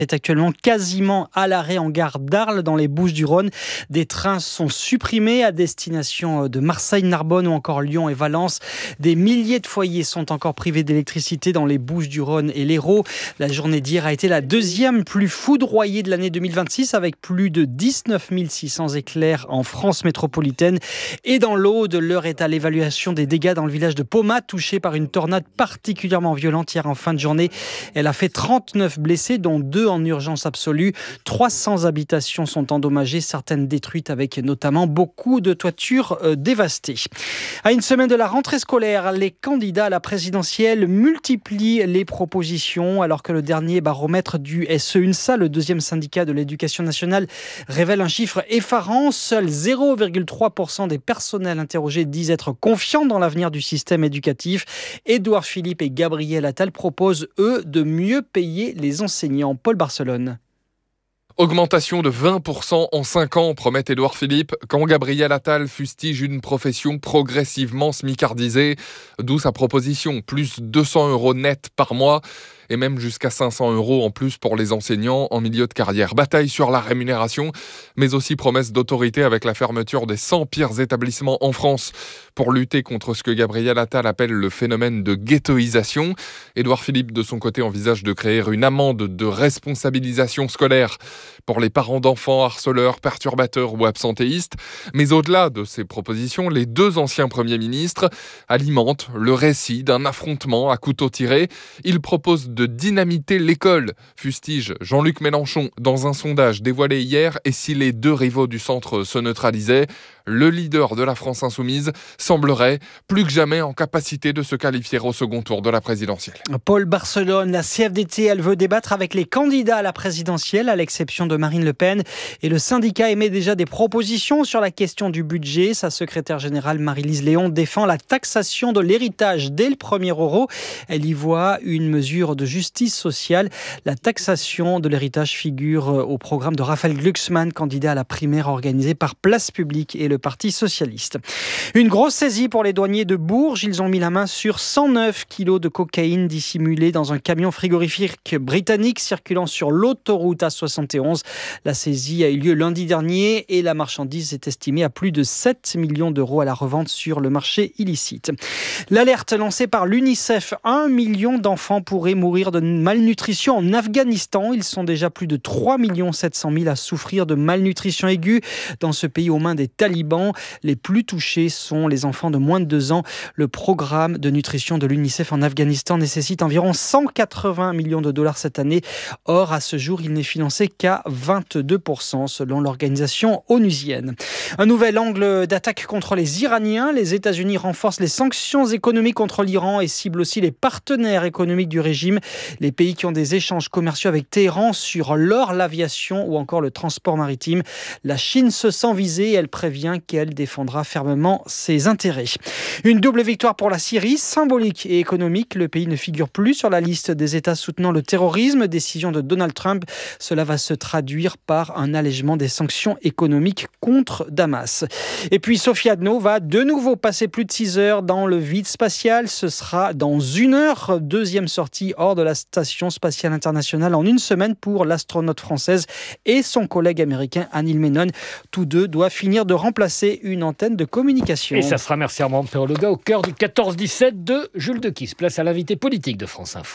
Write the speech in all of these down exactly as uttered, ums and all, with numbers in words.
est actuellement quasiment à l'arrêt en gare d'Arles dans les Bouches-du-Rhône. Des trains sont supprimés à destination de Marseille, Narbonne ou encore Lyon et Valence. Des milliers de foyers sont encore privés d'électricité dans les Bouches-du-Rhône et l'Hérault. La journée d'hier a été la deuxième plus foudroyée de l'année deux mille vingt-six avec plus de dix-neuf mille six cents éclairs en France métropolitaine. Et dans l'Aude, l'heure est à l'évaluation des dégâts dans le village de Paumat, touché par une tornade particulièrement violente hier en fin de journée. Elle a fait trente-neuf blessés, dont deux en urgence absolue. trois cents habitations sont endommagées, certaines détruites avec notamment beaucoup de toitures euh, dévastées. À une semaine de la rentrée scolaire, les candidats à la présidentielle multiplient les propositions alors que le dernier baromètre du S E UNSA, le deuxième syndicat de l'éducation nationale, révèle un chiffre effarant. Seuls zéro virgule trois pour cent des personnels interrogés disent être confiants dans l'avenir du système éducatif. Édouard Philippe et Gabriel Attal proposent, eux, de mieux payer les enseignants. Paul Barcelone. Augmentation de vingt pour cent en cinq ans, promet Édouard Philippe, quand Gabriel Attal fustige une profession progressivement smicardisée. D'où sa proposition, plus deux cents euros net par mois. Et même jusqu'à cinq cents euros en plus pour les enseignants en milieu de carrière. Bataille sur la rémunération, mais aussi promesse d'autorité avec la fermeture des cent pires établissements en France pour lutter contre ce que Gabriel Attal appelle le phénomène de ghettoisation. Édouard Philippe, de son côté, envisage de créer une amende de responsabilisation scolaire pour les parents d'enfants harceleurs, perturbateurs ou absentéistes. Mais au-delà de ces propositions, les deux anciens premiers ministres alimentent le récit d'un affrontement à couteau tiré. Ils proposent de de dynamiter l'école, fustige Jean-Luc Mélenchon dans un sondage dévoilé hier. Et si les deux rivaux du centre se neutralisaient, le leader de la France insoumise semblerait plus que jamais en capacité de se qualifier au second tour de la présidentielle. Paul Barcelone, la C F D T, elle veut débattre avec les candidats à la présidentielle, à l'exception de Marine Le Pen. Et le syndicat émet déjà des propositions sur la question du budget. Sa secrétaire générale Marie-Lise Léon défend la taxation de l'héritage dès le premier euro. Elle y voit une mesure de justice sociale. La taxation de l'héritage figure au programme de Raphaël Glucksmann, candidat à la primaire organisée par Place Publique et le Parti socialiste. Une grosse saisie pour les douaniers de Bourges. Ils ont mis la main sur cent neuf kilos de cocaïne dissimulée dans un camion frigorifique britannique circulant sur l'autoroute A soixante et onze. La saisie a eu lieu lundi dernier et la marchandise est estimée à plus de sept millions d'euros à la revente sur le marché illicite. L'alerte lancée par l'UNICEF, un million d'enfants pourraient mourir de malnutrition en Afghanistan. Ils sont déjà plus de trois millions sept cent mille à souffrir de malnutrition aiguë dans ce pays aux mains des talibans. Les plus touchés sont les enfants de moins de deux ans. Le programme de nutrition de l'UNICEF en Afghanistan nécessite environ cent quatre-vingts millions de dollars cette année. Or, à ce jour, il n'est financé qu'à vingt-deux pour cent selon l'organisation onusienne. Un nouvel angle d'attaque contre les Iraniens. Les États-Unis renforcent les sanctions économiques contre l'Iran et ciblent aussi les partenaires économiques du régime. Les pays qui ont des échanges commerciaux avec Téhéran sur l'or, l'aviation ou encore le transport maritime. La Chine se sent visée et elle prévient qu'elle défendra fermement ses intérêts. Une double victoire pour la Syrie, symbolique et économique. Le pays ne figure plus sur la liste des États soutenant le terrorisme. Décision de Donald Trump. Cela va se traduire par un allègement des sanctions économiques contre Damas. Et puis Sophie Adno va de nouveau passer plus de six heures dans le vide spatial. Ce sera dans une heure. Deuxième sortie hors de la station spatiale internationale en une semaine pour l'astronaute française et son collègue américain Anil Menon. Tous deux doivent finir de remplacer une antenne de communication. Et ça sera, merci Armand Perloga, au cœur du quatorze dix-sept de Jules Dequisse. Place à l'invité politique de France Info.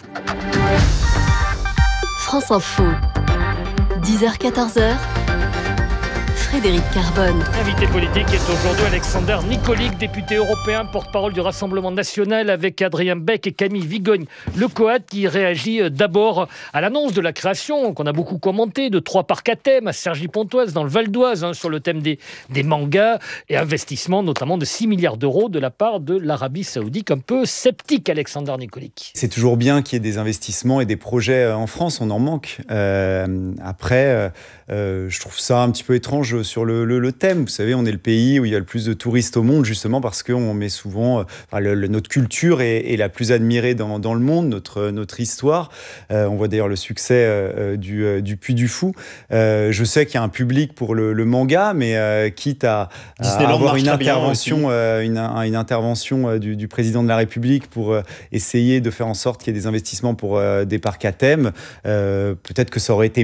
France Info, dix heures quatorze heures. Frédéric Carbone. Invité politique est aujourd'hui Alexander Nikolic, député européen, porte-parole du Rassemblement national, avec Adrien Beck et Camille Vigogne-Lecoat, qui réagit d'abord à l'annonce de la création, qu'on a beaucoup commenté, de trois parcs à thème à Cergy-Pontoise, dans le Val d'Oise, hein, sur le thème des, des mangas, et investissement notamment de six milliards d'euros de la part de l'Arabie Saoudite. Un peu sceptique, Alexander Nikolic. C'est toujours bien qu'il y ait des investissements et des projets en France, on en manque. Euh, après, euh, je trouve ça un petit peu étrange sur le, le, le thème. Vous savez, on est le pays où il y a le plus de touristes au monde, justement parce qu'on met souvent... Enfin, le, le, notre culture est, est la plus admirée dans, dans le monde, notre, notre histoire. Euh, on voit d'ailleurs le succès euh, du, euh, du Puy du Fou. Euh, je sais qu'il y a un public pour le, le manga, mais euh, quitte à, à avoir une intervention, euh, une, une intervention euh, du, du président de la République pour euh, essayer de faire en sorte qu'il y ait des investissements pour euh, des parcs à thème, euh, peut-être que ça aurait été